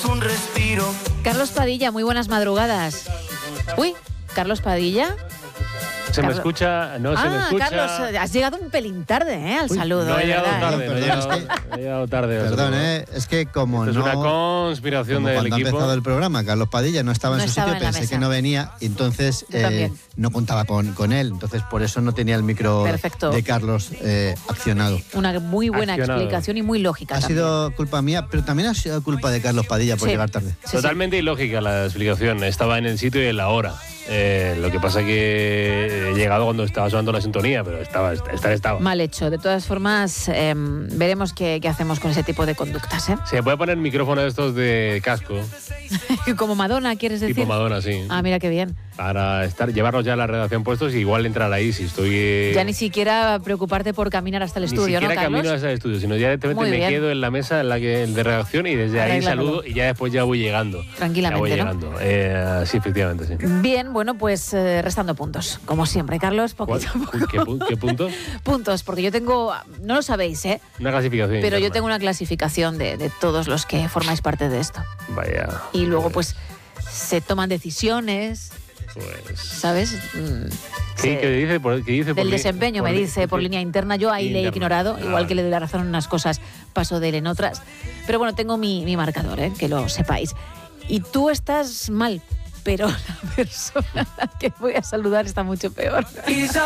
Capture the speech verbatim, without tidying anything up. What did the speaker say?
es un respiro. Carlos Padilla, muy buenas madrugadas. Uy, Carlos Padilla. Se Carlos. me escucha, no ah, se me escucha. Carlos, has llegado un pelín tarde, ¿eh? Al Uy, saludo. No he de llegado verdad, tarde, ¿eh? no he llegado, no he llegado tarde. Perdón, ¿eh? Es que como Esto no... es una conspiración como del cuando equipo. ha empezado el programa, Carlos Padilla no estaba No en su estaba sitio, en la pensé mesa. que no venía y entonces Yo eh, también. no contaba con, con él. Entonces por eso no tenía el micro Perfecto. de Carlos eh, accionado. Una muy buena Accionado. explicación y muy lógica Ha también. sido culpa mía, pero también ha sido culpa de Carlos Padilla por Sí. llegar tarde. Sí, sí. Totalmente ilógica la explicación. Estaba en el sitio y en la hora. Eh, lo que pasa es que he llegado cuando estaba sonando la sintonía, pero estaba, estar estaba. Mal hecho. De todas formas, eh, veremos qué, qué hacemos con ese tipo de conductas, ¿eh? Se puede poner micrófono de estos de casco, Como Madonna, ¿quieres decir? tipo Madonna, sí. Ah, mira qué bien. Para estar, llevarlos ya a la redacción puestos y igual entrar ahí si estoy... eh, Ya ni siquiera preocuparte por caminar hasta el Ni estudio, ¿no, siquiera Carlos? camino hasta el estudio, sino directamente Muy me bien. quedo en la mesa en la que, de redacción y desde ahí Arréglamelo. saludo y ya después ya voy llegando. Tranquilamente, Ya voy ¿no? llegando. Eh, sí, efectivamente, sí. Bien, bueno, pues eh, restando puntos, como siempre, Carlos, poquito a poco. ¿Qué, pu- qué punto? Puntos, porque yo tengo, no lo sabéis, ¿eh? Una clasificación. Pero yo interna. tengo una clasificación de, de todos los que formáis parte de esto. Vaya. Y luego, pues, se toman decisiones, Pues... ¿sabes? Mm, ¿Qué, se- qué dice? Por, ¿qué dice por del li- desempeño, por me li- dice, por línea interna. Yo ahí le he Interna. ignorado, Ah, igual que vale. le doy la razón en unas cosas, paso de él en otras. Pero bueno, tengo mi, mi marcador, ¿eh? Que lo sepáis. Y tú estás mal, pero la persona a la que voy a saludar está mucho peor.